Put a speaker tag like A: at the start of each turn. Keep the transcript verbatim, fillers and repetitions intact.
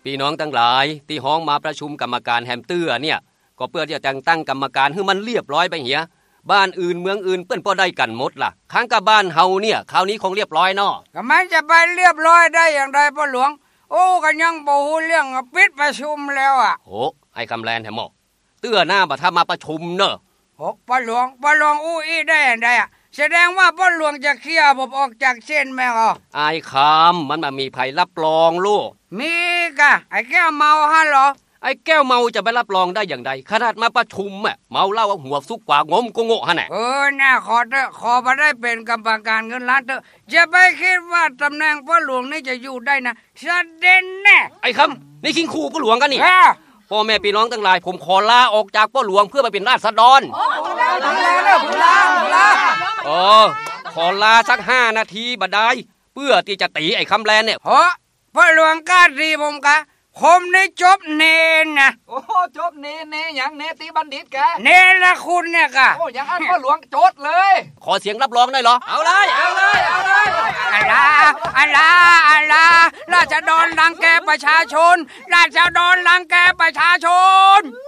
A: พี่น้องทั้งหลายที่ห้องมาประชุมกรรมการแฮมเตื้อเนี่ยก็เพื่อที่จะแต่งตั้งกรรมการให้มันเรียบร้อยไปเหียบ้านอื่นเมืองอื่นเปิ้นบ่ได้กันหมดล่ะค้างกับบ้านเฮาเนี่ยคราวนี้คงเรียบร้อยเนาะ
B: ก็มันจะไปเรียบร้อยได้อย่างไรพ่อหลวงโอ้ก็ยังบ่ฮู้เรื่องปิดประชุมแล้วอ่ะ
A: โหไอ้คำแลนแท้หมอเตื้อหน้าบ่ถ้ามาประชุมเนอะ
B: โหพ่อหลวงพ่อหลวงอู้อี้ได้อย่างไรอ่ะแสดงว่าพ่อหลวงจะเคลียร์ผมออกจากเส้นแม่อ๋อ
A: ไอ้คำมันมามีไผรับรองลูก
B: มีกะไอ้แก้วเมาฮะเหรอ
A: ไอ้แก้วเมาจะไปรับรองได้อย่างไรขนาดมาประชุมอ่ะเมาเหล้าเอาหัวซุกกว่างมก็โง่ฮะน่ะ
B: เออน่าขอเถอะขอมาได้เป็นกรรมการเงินล้านเถอะจะไปคิดว่าตำแหน่งพ่อหลวงนี่จะอยู่ได้นะเสด็จแน่
A: ไอ้คำนี่คิงคู่พ่อหลวงกันนี่พ่อแม่พี่น้องทั้งหลายผมขอลาออกจากพ่อหลวงเพื่อไปเป็นราษฎรเออขอลาสักห้านาทีบัดได้เพื่อที่จะตีไอ้คำแลนเนี่ย
B: เพราะพ่อหลวงกล้าตีผมกะผมได้จบเนนนะ
C: โอ้จบเนนเนอย่างเนติบัณฑิตแก
B: เนรละคุณเนี่ยกะ
C: โอ้อย่างอันพ่อหลวงโจทย์เลย
A: ขอเสียงรับรองได้เหรอ
C: เอาเลยเอาเลยเอาเลย
B: อะลาอะลาอะลาราษฎรรังแกประชาชนราษฎรรังแกประชาชน